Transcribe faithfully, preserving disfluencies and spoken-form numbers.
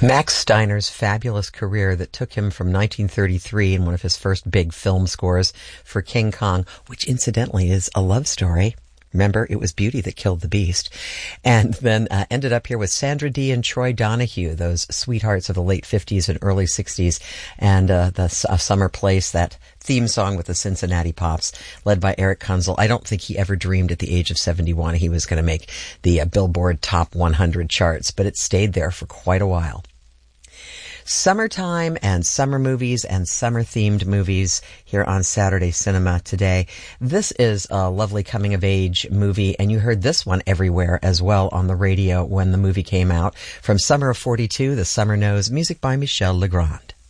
Max Steiner's fabulous career that took him from nineteen thirty-three in one of his first big film scores for King Kong, which incidentally is a love story. Remember, it was Beauty that killed the Beast. And then uh, ended up here with Sandra Dee and Troy Donahue, those sweethearts of the late fifties and early sixties, and uh, the uh, Summer Place, that theme song with the Cincinnati Pops, led by Eric Kunzel. I don't think he ever dreamed at the age of seventy-one he was going to make the uh, Billboard Top one hundred charts, but it stayed there for quite a while. Summertime and summer movies and summer-themed movies here on Saturday Cinema today. This is a lovely coming-of-age movie, and you heard this one everywhere as well on the radio when the movie came out. From Summer of forty-two, The Summer Knows, music by Michel Legrand.